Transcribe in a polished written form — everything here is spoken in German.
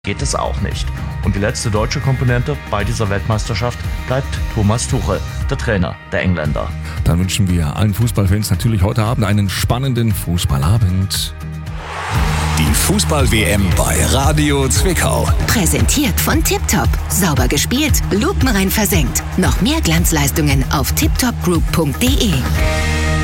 geht es auch nicht. Und die letzte deutsche Komponente bei dieser Weltmeisterschaft bleibt Thomas Tuchel, der Trainer der Engländer. Dann wünschen wir allen Fußballfans natürlich heute Abend einen spannenden Fußballabend. Die Fußball-WM bei Radio Zwickau. Präsentiert von Tiptop. Sauber gespielt, lupenrein versenkt. Noch mehr Glanzleistungen auf tiptopgroup.de.